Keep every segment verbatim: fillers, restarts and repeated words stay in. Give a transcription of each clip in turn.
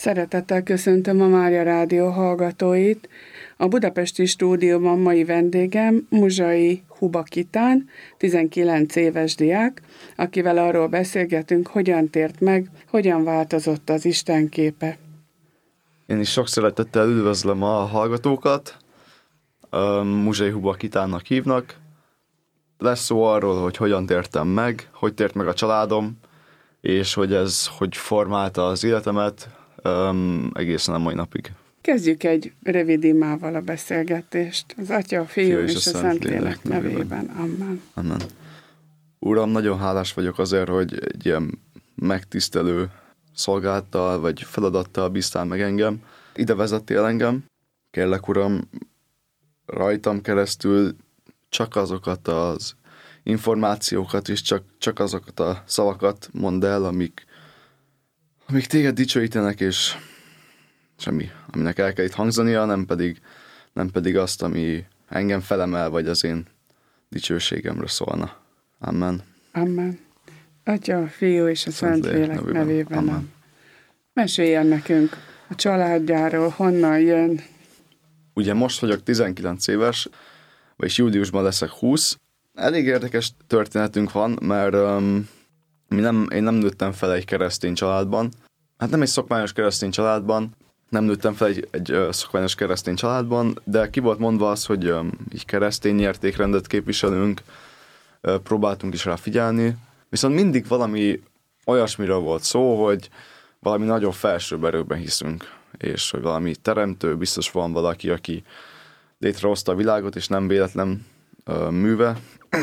Szeretettel köszöntöm a Mária Rádió hallgatóit. A budapesti stúdióban mai vendégem Muzsai Huba Kitán, tizenkilenc éves diák, akivel arról beszélgetünk, hogyan tért meg, hogyan változott az Isten képe. Én is sok szeretettel üdvözlöm a hallgatókat. Muzsai Huba Kitánnak hívnak. Lesz szó arról, hogy hogyan tértem meg, hogy tért meg a családom, és hogy ez hogy formálta az életemet um, egészen a mai napig. Kezdjük egy rövid imával a beszélgetést. Az Atya, a Fiú és, és a Szentlélek nevében. Amen. Amen. Uram, nagyon hálás vagyok azért, hogy egy ilyen megtisztelő szolgálattal vagy feladattal bíztál meg engem. Ide vezettél engem. Kérlek, Uram, rajtam keresztül csak azokat az információkat és csak, csak azokat a szavakat mondd el, amik, amik téged dicsőítenek, és semmi, aminek el kell itt hangzania, nem pedig, nem pedig azt, ami engem felemel, vagy az én dicsőségemről szólna. Amen. Amen. Atya, a Fiú és a Szentlélek nevében. Amen. Meséljen nekünk a családjáról, honnan jön. Ugye most vagyok tizenkilenc éves, vagyis júliusban leszek húsz. Elég érdekes történetünk van, mert um, mi nem, én nem nőttem fel egy keresztény családban. Hát nem egy szokványos keresztény családban, nem nőttem fel egy, egy uh, szokványos keresztény családban, de ki volt mondva az, hogy um, így keresztény értékrendet képviselünk, uh, próbáltunk is rá figyelni, viszont mindig valami olyasmiről volt szó, hogy valami nagyon felsőbb erőben hiszünk, és hogy valami teremtő, biztos van valaki, aki létrehozta a világot, és nem véletlen uh, műve.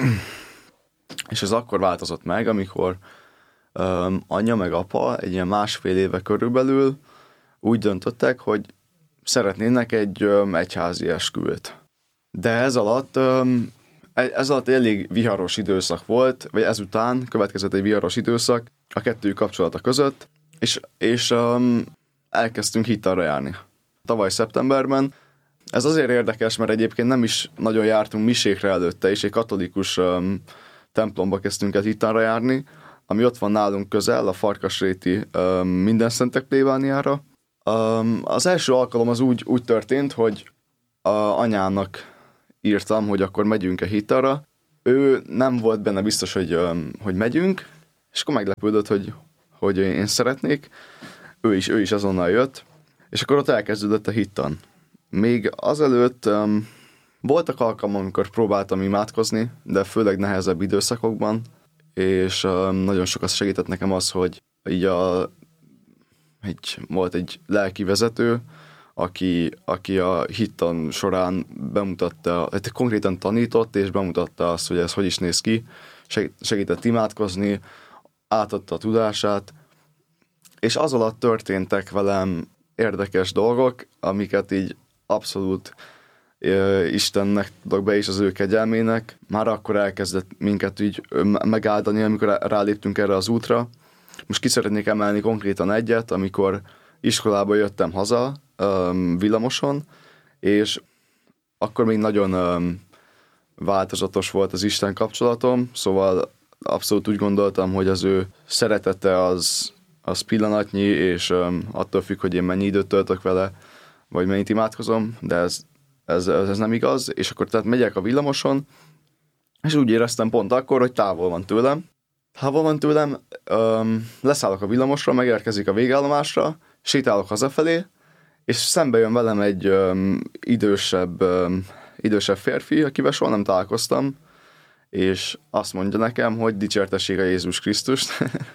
És ez akkor változott meg, amikor um, anya meg apa egy ilyen másfél éve körülbelül úgy döntöttek, hogy szeretnének egy um, egyházi esküvőt. De ez alatt, um, ez alatt elég viharos időszak volt, vagy ezután következett egy viharos időszak a kettő kapcsolata között, és, és um, elkezdtünk hittanra járni. Tavaly szeptemberben. Ez azért érdekes, mert egyébként nem is nagyon jártunk misékre előtte, és egy katolikus um, templomba kezdtünk el hittanra járni, ami ott van nálunk közel, a Farkasréti um, Mindenszentek plébániára. Um, az első alkalom az úgy, úgy történt, hogy a anyának írtam, hogy akkor megyünk-e hittanra. Ő nem volt benne biztos, hogy, um, hogy megyünk, és akkor meglepődött, hogy, hogy én szeretnék. Ő is, ő is azonnal jött, és akkor ott elkezdődött a hittan. Még azelőtt um, voltak alkalmak, amikor próbáltam imádkozni, de főleg nehezebb időszakokban, és um, nagyon sokat segített nekem az, hogy így a, egy, volt egy lelki vezető, aki, aki a hittan során bemutatta, konkrétan tanított, és bemutatta azt, hogy ez hogy is néz ki, segített imádkozni, átadta a tudását, és az alatt történtek velem érdekes dolgok, amiket így abszolút uh, Istennek tudok be, és az ő kegyelmének. Már akkor elkezdett minket így megáldani, amikor ráléptünk erre az útra. Most ki szeretnék emelni konkrétan egyet, amikor iskolába jöttem haza um, villamoson, és akkor még nagyon um, változatos volt az Isten kapcsolatom, szóval abszolút úgy gondoltam, hogy az ő szeretete az, az pillanatnyi, és um, attól függ, hogy én mennyi időt töltök vele, vagy mennyit imádkozom, de ez, ez, ez nem igaz, és akkor tehát megyek a villamoson, és úgy éreztem pont akkor, hogy távol van tőlem. Távol van tőlem, um, leszállok a villamosra, megérkezik a végállomásra, sétálok hazafelé, és szembe jön velem egy um, idősebb, um, idősebb férfi, akivel soha nem találkoztam, és azt mondja nekem, hogy dicsértessék a Jézus Krisztust.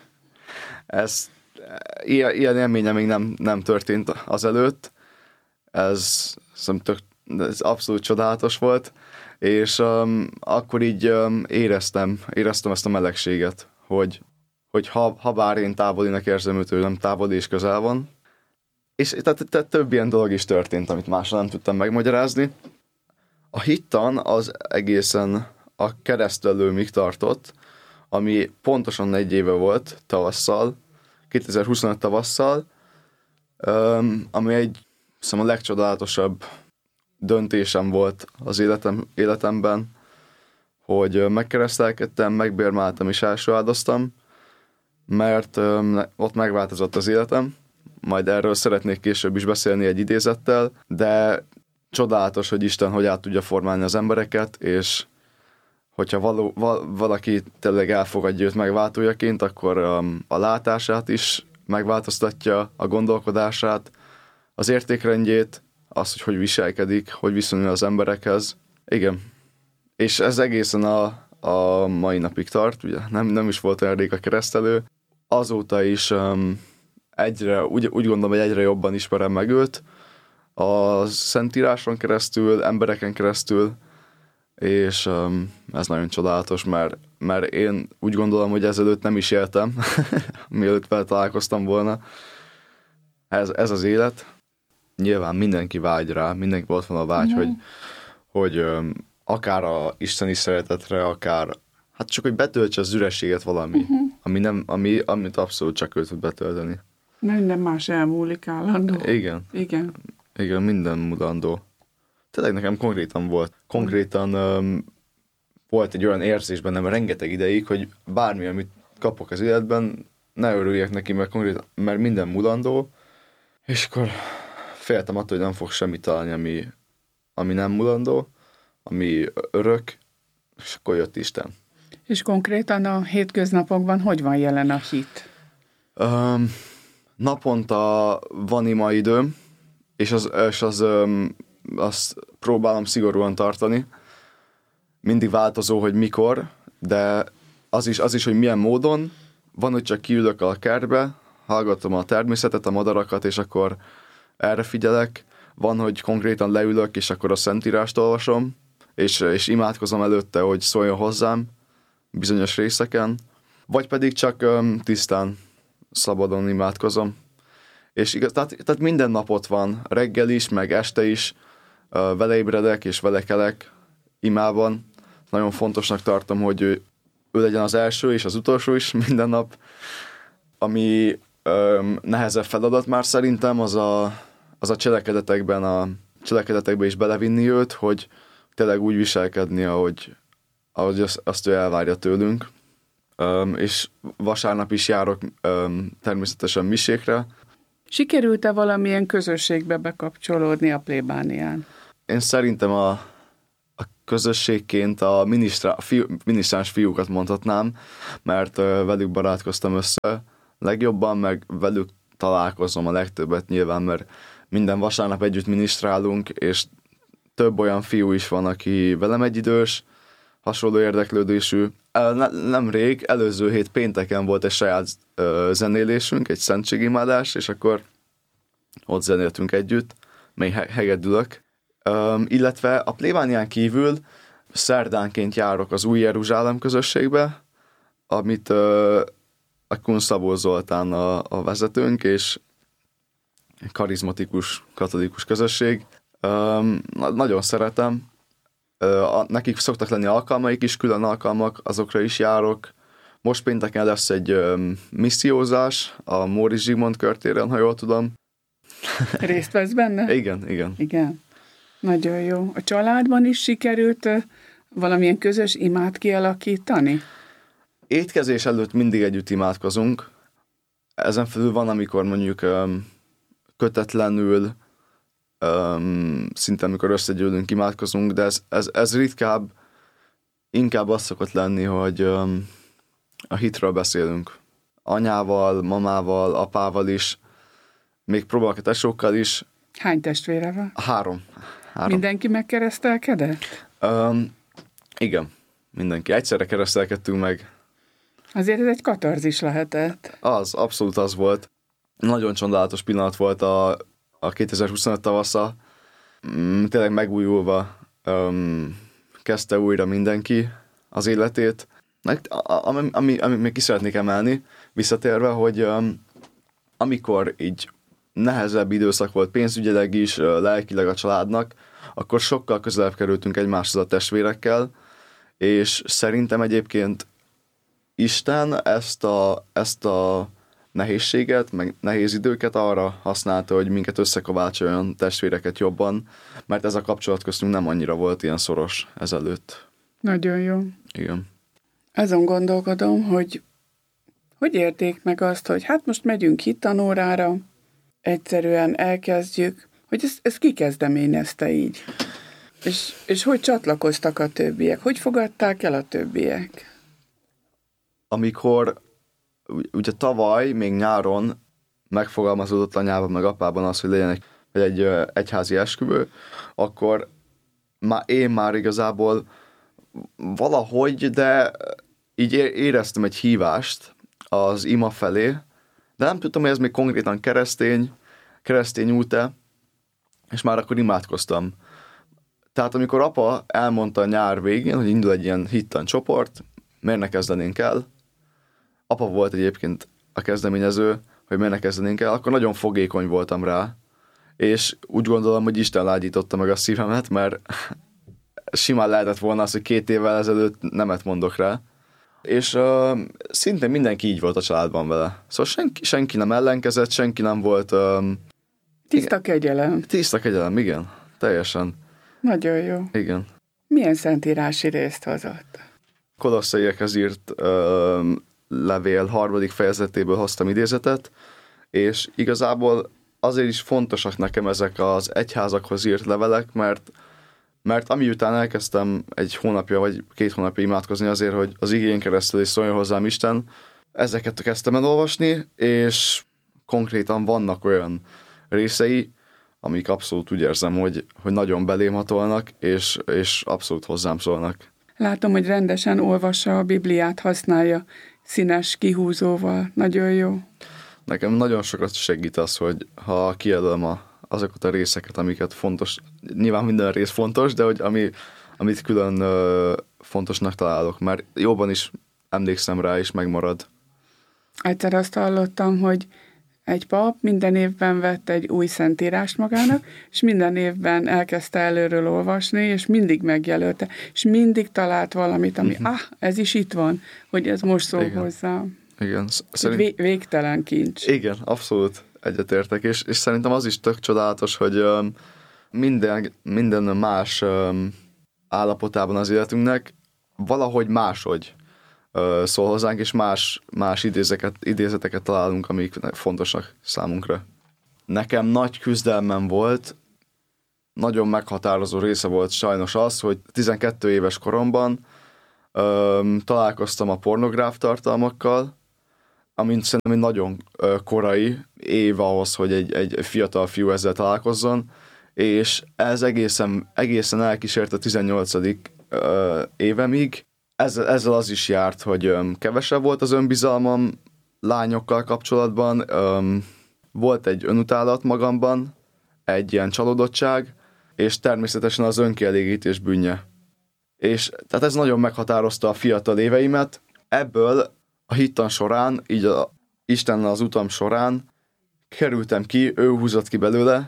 ez, ilyen, ilyen élménye még nem, nem történt azelőtt. Ez, tök, ez abszolút csodálatos volt, és um, akkor így um, éreztem, éreztem ezt a melegséget, hogy, hogy ha, ha bár én távolinak érzem őt, nem távoli és közel van. És tehát, tehát több ilyen dolog is történt, amit másra nem tudtam megmagyarázni. A hittan az egészen a keresztelőmig tartott, ami pontosan egy éve volt tavasszal, kétezer-huszonöt tavasszal, um, ami egy szóval a legcsodálatosabb döntésem volt az életem, életemben, hogy megkeresztelkedtem, megbérmáltam és elsoáldoztam, mert um, ott megváltozott az életem, Majd erről szeretnék később is beszélni egy idézettel, de csodálatos, hogy Isten hogy át tudja formálni az embereket, és hogyha való, val, valaki tényleg elfogadja őt megváltójaként, akkor um, a látását is megváltoztatja, a gondolkodását, az értékrendjét, azt, hogy hogy viselkedik, hogy viszonyul az emberekhez. Igen. És ez egészen a, a mai napig tart, ugye nem, nem is volt olyan rég a keresztelő. Azóta is um, egyre, úgy, úgy gondolom, hogy egyre jobban ismerem meg őt, a Szentíráson keresztül, embereken keresztül, és um, ez nagyon csodálatos, mert, mert én úgy gondolom, hogy ezelőtt nem is éltem, mielőtt vele találkoztam volna. Ez, ez az élet. Nyilván mindenki vágy rá, mindenki ott van a vágy, mm-hmm. hogy, hogy um, akár a isteni szeretetre, akár hát csak, hogy betöltse az ürességet valami, mm-hmm. ami nem, ami, amit abszolút csak ő tud betölteni. Minden más elmúlik állandó. Igen. Igen. Igen, minden mulandó. Tényleg nekem konkrétan volt. Konkrétan um, volt egy olyan érzés bennem rengeteg ideig, hogy bármi, amit kapok az életben, ne örüljek neki, mert, konkrétan, mert minden mulandó, és akkor féltem attól, hogy nem fog semmit találni, ami, ami nem mulandó, ami örök, és akkor jött Isten. És konkrétan a hétköznapokban hogy van jelen a hit? Um, naponta van ima időm, és az, és az um, azt próbálom szigorúan tartani. Mindig változó, hogy mikor, de az is, az is, hogy milyen módon. Van, hogy csak kiülök a kertbe, hallgatom a természetet, a madarakat, és akkor erre figyelek. Van, hogy konkrétan leülök, és akkor a Szentírást olvasom, és, és imádkozom előtte, hogy szóljon hozzám bizonyos részeken. Vagy pedig csak um, tisztán, szabadon imádkozom. És igaz, tehát, tehát minden nap ott van, reggel is, meg este is, uh, vele ébredek és vele kelek imában. Nagyon fontosnak tartom, hogy ő, ő legyen az első és az utolsó is minden nap. Ami um, nehezebb feladat már szerintem, az a, az a cselekedetekben, a cselekedetekben is belevinni őt, hogy tényleg úgy viselkedni, ahogy, ahogy azt, azt ő elvárja tőlünk. Um, és vasárnap is járok um, természetesen misékre. Sikerült-e valamilyen közösségbe bekapcsolódni a plébánián? Én szerintem a, a közösségként a, minisztrá, a fiú, minisztráns fiúkat mondhatnám, mert uh, velük barátkoztam össze legjobban, meg velük találkozom a legtöbbet nyilván, mert minden vasárnap együtt minisztrálunk, és több olyan fiú is van, aki velem egyidős, hasonló érdeklődésű. Ne, nemrég, előző hét pénteken volt egy saját uh, zenélésünk, egy szentségimádás, és akkor ott zenéltünk együtt, még he- hegedülök. Um, illetve a plébánián kívül szerdánként járok az Új Jeruzsálem közösségbe, amit uh, a Kun Szabó Zoltán a, a vezetőnk, és karizmatikus katolikus közösség. Um, na- nagyon szeretem. Uh, nekik szoktak lenni alkalmaik is, külön alkalmak, azokra is járok. Most pénteken lesz egy um, missziózás a Móricz Zsigmond körtéren, ha jól tudom. Részt vesz benne? Igen, igen. Igen. Nagyon jó. A családban is sikerült uh, valamilyen közös imát kialakítani? Étkezés előtt mindig együtt imádkozunk. Ezen felül van, amikor mondjuk um, kötetlenül, Um, szinte amikor összegyűlünk, imádkozunk, de ez, ez, ez ritkább, inkább az szokott lenni, hogy um, a hitről beszélünk. Anyával, mamával, apával is, még próbálok a tesókkal is. Hány testvére van? Három. Három. Mindenki megkeresztelkedett? Um, igen, mindenki. Egyszerre keresztelkedtünk meg. Azért ez egy katarzis lehetett. Az, abszolút az volt. Nagyon csodálatos pillanat volt a a kétezer-huszonöt tavasza, mm, tényleg megújulva um, kezdte újra mindenki az életét. Ami, ami, ami még ki szeretnék emelni, visszatérve, hogy um, amikor így nehezebb időszak volt pénzügyileg is, lelkileg a családnak, akkor sokkal közelebb kerültünk egymáshoz a testvérekkel, és szerintem egyébként Isten ezt a, ezt a nehézséget, meg nehéz időket arra használta, hogy minket összekovácsoljon, testvéreket jobban, mert ez a kapcsolat köztünk nem annyira volt ilyen szoros ezelőtt. Nagyon jó. Igen. Azon gondolkodom, hogy hogy érték meg azt, hogy hát most megyünk hittanórára, egyszerűen elkezdjük, hogy ezt, ezt ki kezdeményezte így. És, és hogy csatlakoztak a többiek? Hogy fogadták el a többiek? Amikor ugye tavaly, még nyáron megfogalmazódott anyában meg apában az, hogy legyen egy, egy egyházi esküvő, akkor már én már igazából valahogy, de így éreztem egy hívást az ima felé, de nem tudtam, hogy ez még konkrétan keresztény, keresztény út-e, és már akkor imádkoztam. Tehát amikor apa elmondta a nyár végén, hogy indul egy ilyen hittan csoport, miért ne kezdenénk el, apa volt egyébként a kezdeményező, hogy miért ne kezdenénk el, akkor nagyon fogékony voltam rá, és úgy gondolom, hogy Isten lágyította meg a szívemet, mert simán lehetett volna az, hogy két évvel ezelőtt nemet mondok rá. És uh, szinte mindenki így volt a családban vele. Szóval senki, senki nem ellenkezett, senki nem volt... Um, Tiszta kegyelem. Tiszta kegyelem, igen. Teljesen. Nagyon jó. Igen. Milyen szentírási részt hozott? Kolosszaiakhoz írt um, levél harmadik fejezetéből hoztam idézetet, és igazából azért is fontosak nekem ezek az egyházakhoz írt levelek, mert Mert amiután elkezdtem egy hónapja vagy két hónapja imádkozni azért, hogy az igén keresztül is szóljon hozzám Isten, ezeket kezdtem el olvasni, és konkrétan vannak olyan részei, amik abszolút úgy érzem, hogy, hogy nagyon belém hatolnak, és, és abszolút hozzám szólnak. Látom, hogy rendesen olvassa a Bibliát, használja színes kihúzóval. Nagyon jó. Nekem nagyon sokat segít az, hogy ha kijelölöm a azokat a részeket, amiket fontos, nyilván minden rész fontos, de hogy ami, amit külön ö, fontosnak találok, mert jóban is emlékszem rá, és megmarad. Egyszer azt hallottam, hogy egy pap minden évben vett egy új szentírást magának, és minden évben elkezdte előről olvasni, és mindig megjelölte, és mindig talált valamit, ami, uh-huh. ah, ez is itt van, hogy ez most szól Igen. hozzá. Igen. Szerint... Vé- végtelen kincs. Igen, abszolút egyetértek, és, és szerintem az is tök csodálatos, hogy um, minden, minden más um, állapotában az életünknek valahogy máshogy uh, szól hozzánk, és más, más idézeteket, idézeteket találunk, amik fontosak számunkra. Nekem nagy küzdelmem volt, nagyon meghatározó része volt sajnos az, hogy tizenkét éves koromban um, találkoztam a pornográf tartalmakkal, amint szerintem egy nagyon korai év ahhoz, hogy egy, egy fiatal fiú ezzel találkozzon, és ez egészen, egészen elkísért a tizennyolcadik évemig. Ezzel, ezzel az is járt, hogy kevesebb volt az önbizalmam lányokkal kapcsolatban, volt egy önutálat magamban, egy ilyen csalódottság, és természetesen az önkielégítés bűnje. És tehát ez nagyon meghatározta a fiatal éveimet. Ebből a hittan során, így a Istennel az utam során kerültem ki, ő húzott ki belőle,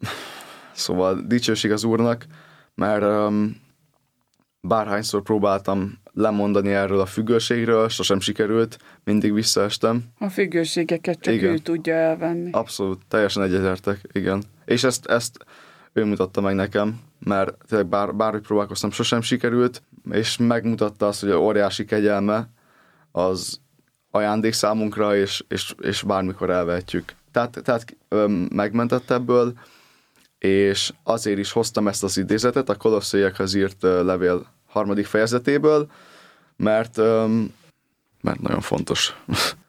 szóval dicsőség az Úrnak, mert um, bárhányszor próbáltam lemondani erről a függőségről, sosem sikerült, mindig visszaestem. A függőségeket csak igen. ő tudja elvenni. Abszolút, teljesen egyetértek, igen. És ezt, ezt ő mutatta meg nekem, mert tényleg bár, bárhogy próbálkoztam, sosem sikerült, és megmutatta azt, hogy a óriási kegyelme az ajándék számunkra, és, és, és bármikor elvehetjük. Tehát, tehát öm, megmentett ebből, és azért is hoztam ezt az idézetet a Kolosszaiakhoz írt levél harmadik fejezetéből, mert, öm, mert nagyon fontos.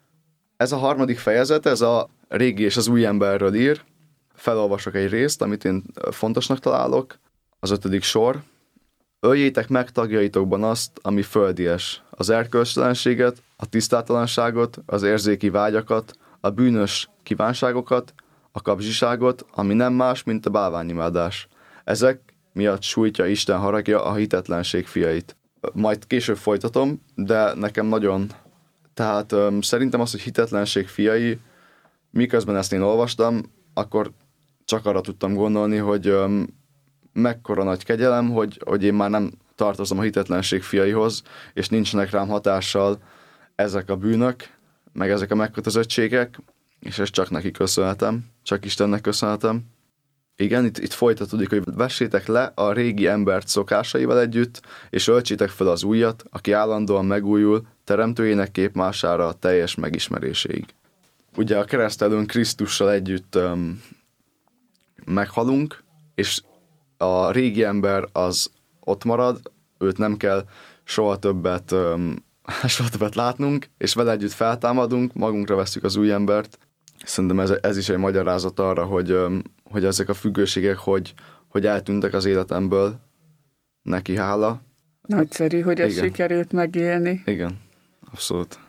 Ez a harmadik fejezet, ez a régi és az új emberről ír. Felolvasok egy részt, amit én fontosnak találok. Az ötödik sor. Öljétek meg tagjaitokban azt, ami földies, az erkölcstelenséget, a tisztátalanságot, az érzéki vágyakat, a bűnös kívánságokat, a kapzsiságot, ami nem más, mint a bálványimádás. Ezek miatt sújtja Isten haragja a hitetlenség fiait. Majd később folytatom, de nekem nagyon... Tehát um, szerintem az, hogy hitetlenség fiai, miközben ezt én olvastam, akkor csak arra tudtam gondolni, hogy um, mekkora nagy kegyelem, hogy, hogy én már nem tartozom a hitetlenség fiaihoz, és nincsenek rám hatással ezek a bűnök, meg ezek a megkötözöttségek, és ezt csak neki köszönhetem, csak Istennek köszönhetem. Igen, itt, itt folytatódik, hogy vessétek le a régi embert szokásaival együtt, és öltsétek fel az újat, aki állandóan megújul, teremtőjének képmására a teljes megismeréséig. ugye a keresztelőn Krisztussal együtt um, meghalunk, és a régi ember az ott marad, őt nem kell soha többet, um, soha többet látnunk, és vele együtt feltámadunk, magunkra vesszük az új embert. Szerintem ez, ez is egy magyarázat arra, hogy, um, hogy ezek a függőségek, hogy, hogy eltűntek az életemből, neki hála. Nagyszerű, hogy ezt sikerült megélni. Igen, abszolút.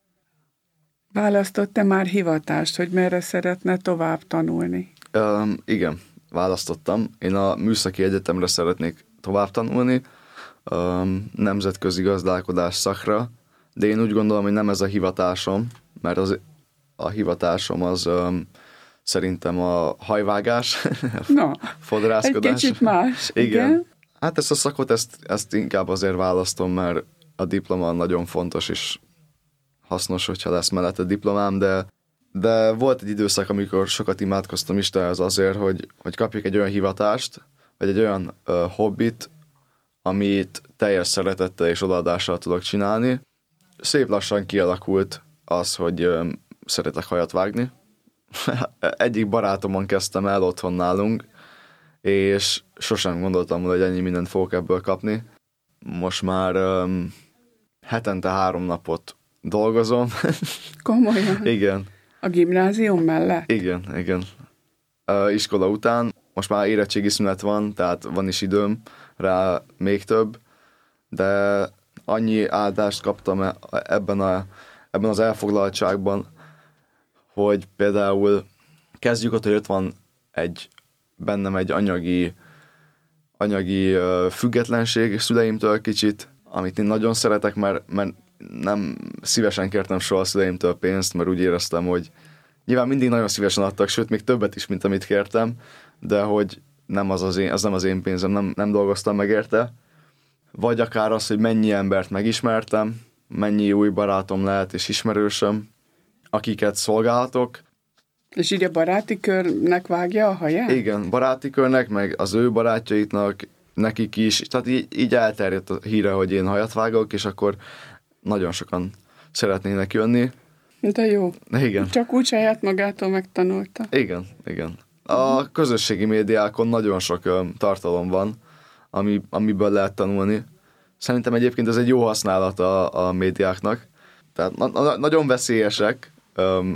Választott-e már hivatást, hogy merre szeretne tovább tanulni? Um, igen, választottam. Én a Műszaki Egyetemre szeretnék tovább tanulni, um, nemzetközi gazdálkodás szakra, de én úgy gondolom, hogy nem ez a hivatásom, mert az, a hivatásom az um, szerintem a hajvágás, no, fodrászkodás. Egy kicsit más. Igen. igen. Hát ezt a szakot, ezt, ezt inkább azért választom, mert a diploma nagyon fontos, és hasznos, hogyha lesz mellette diplomám, de, de volt egy időszak, amikor sokat imádkoztam Istenhez azért, hogy, hogy kapjak egy olyan hivatást, vagy egy olyan uh, hobbit, amit teljes szeretettel és odaadással tudok csinálni. Szép lassan kialakult az, hogy um, szeretek hajat vágni. Egyik barátomon kezdtem el otthon nálunk, és sosem gondoltam, hogy ennyi mindent fogok ebből kapni. Most már um, hetente három napot dolgozom. Komolyan? Igen. A gimnázium mellett? Igen, igen. Uh, iskola után. Most már érettségi szünet van, tehát van is időm rá még több, de annyi áldást kaptam ebben, a, ebben az elfoglaltságban, hogy például kezdjük ott, hogy ott van egy, bennem egy anyagi, anyagi uh, függetlenség szüleimtől kicsit, amit én nagyon szeretek, mert, mert nem szívesen kértem soha a szüleimtől pénzt, mert úgy éreztem, hogy nyilván mindig nagyon szívesen adtak, sőt, még többet is, mint amit kértem, de hogy nem az, az, én, az nem az én pénzem, nem, nem dolgoztam meg érte. Vagy akár az, hogy mennyi embert megismertem, mennyi új barátom lehet és ismerősöm, akiket szolgálhatok. És így a baráti körnek vágja a haját? Igen, baráti körnek, meg az ő barátjaitnak, nekik is. Tehát így, így elterjedt a híre, hogy én hajat vágok, és akkor nagyon sokan szeretnének jönni. De jó. Igen. Csak úgy saját magától megtanulta. Igen, igen. A közösségi médiákon nagyon sok ö, tartalom van, ami, amiből lehet tanulni. Szerintem egyébként ez egy jó használat a, a médiáknak. Tehát na, na, nagyon veszélyesek, ö,